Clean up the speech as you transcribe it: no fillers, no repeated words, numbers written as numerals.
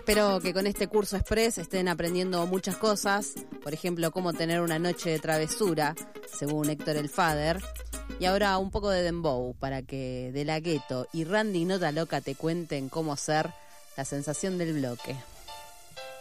Espero que con este curso express estén aprendiendo muchas cosas, por ejemplo, cómo tener una noche de travesura, según Héctor el Father. Y ahora un poco de dembow para que De La Ghetto y Randy Nota Loca te cuenten cómo ser la sensación del bloque.